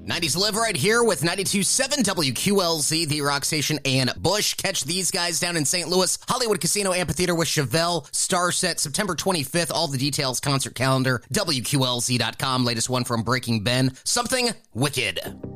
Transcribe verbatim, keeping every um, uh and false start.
nineties Live right here with ninety-two point seven W Q L Z, the rock station, and Bush. Catch these guys down in Saint Louis, Hollywood Casino Amphitheater with Chevelle, Star Set, September twenty-fifth. All the details, concert calendar, W Q L Z dot com. Latest one from Breaking Ben, Something Wicked.